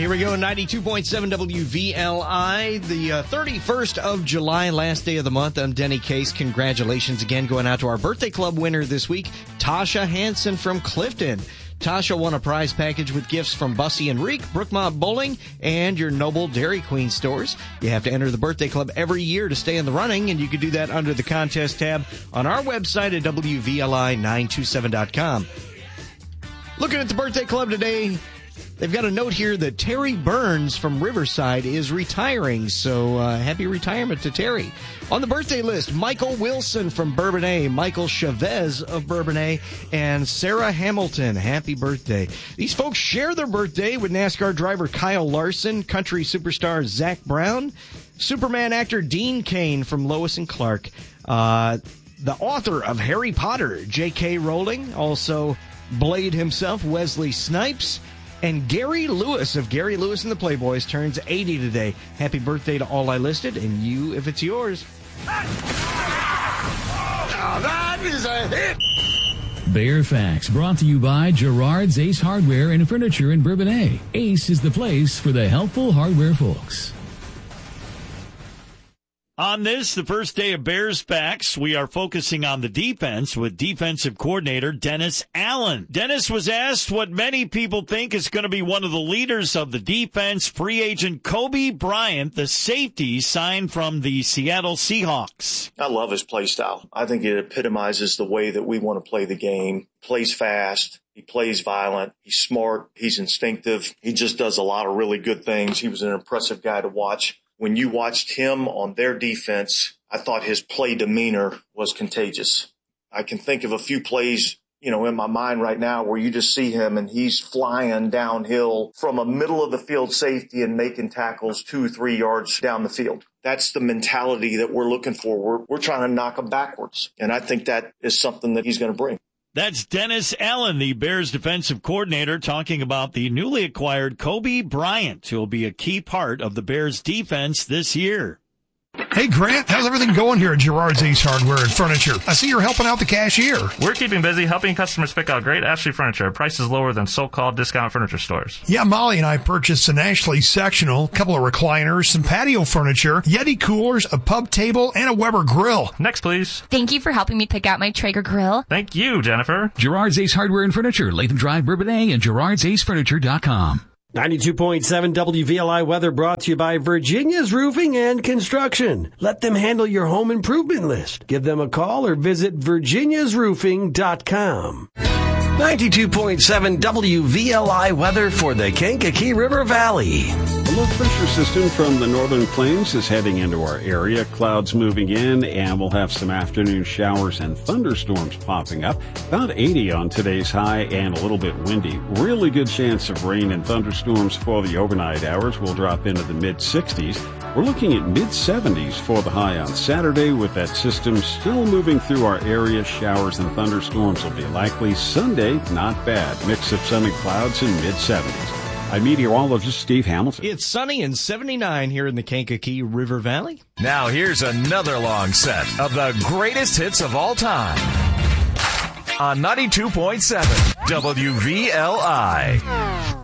here we go, 92.7 WVLI, the 31st of July, last day of the month. I'm Denny Case. Congratulations again going out to our birthday club winner this week, Tasha Hansen from Clifton. Tasha won a prize package with gifts from Bussy and Reek, Brookmont Bowling, and your Noble Dairy Queen stores. You have to enter the birthday club every year to stay in the running, and you can do that under the contest tab on our website at WVLI927.com. Looking at the birthday club today, they've got a note here that Terry Burns from Riverside is retiring, so happy retirement to Terry. On the birthday list, Michael Wilson from Bourbonnais, Michael Chavez of Bourbonnais, and Sarah Hamilton. Happy birthday. These folks share their birthday with NASCAR driver Kyle Larson, country superstar Zach Brown, Superman actor Dean Cain from Lois and Clark, the author of Harry Potter, J.K. Rowling, also Blade himself, Wesley Snipes, and Gary Lewis of Gary Lewis and the Playboys turns 80 today. Happy birthday to all I listed, and you if it's yours. Oh, that is a hit! Bear Facts brought to you by Gerard's Ace Hardware and Furniture in Bourbonnais. Ace is the place for the helpful hardware folks. On this, the first day of Bears Facts, we are focusing on the defense with defensive coordinator Dennis Allen. Dennis was asked what many people think is going to be one of the leaders of the defense, free agent Kobe Bryant, the safety signed from the Seattle Seahawks. I love his play style. I think it epitomizes the way that we want to play the game. Plays fast. He plays violent. He's smart. He's instinctive. He just does a lot of really good things. He was an impressive guy to watch. When you watched him on their defense, I thought his play demeanor was contagious. I can think of a few plays, in my mind right now where you just see him and he's flying downhill from a middle of the field safety and making tackles 2-3 yards down the field. That's the mentality that we're looking for. We're trying to knock him backwards. And I think that is something that he's going to bring. That's Dennis Allen, the Bears defensive coordinator, talking about the newly acquired Kobe Bryant, who will be a key part of the Bears defense this year. Hey, Grant, how's everything going here at Gerard's Ace Hardware and Furniture? I see you're helping out the cashier. We're keeping busy helping customers pick out great Ashley furniture. Prices lower than so-called discount furniture stores. Yeah, Molly and I purchased an Ashley sectional, a couple of recliners, some patio furniture, Yeti coolers, a pub table, and a Weber grill. Next, please. Thank you for helping me pick out my Traeger grill. Thank you, Jennifer. Gerard's Ace Hardware and Furniture, Latham Drive, Bourbonnais, and Gerard'sAceFurniture.com. 92.7 WVLI weather brought to you by Virginia's Roofing and Construction. Let them handle your home improvement list. Give them a call or visit virginiasroofing.com. 92.7 WVLI weather for the Kankakee River Valley. A low pressure system from the northern plains is heading into our area. Clouds moving in, and we'll have some afternoon showers and thunderstorms popping up. About 80 on today's high and a little bit windy. Really good chance of rain and thunderstorms for the overnight hours. We'll drop into the mid-60s. We're looking at mid-70s for the high on Saturday with that system still moving through our area. Showers and thunderstorms will be likely. Sunday, not bad. Mix of sun and clouds in mid-70s. I'm meteorologist Steve Hamilton. It's sunny and 79 here in the Kankakee River Valley. Now here's another long set of the greatest hits of all time on 92.7 WVLI.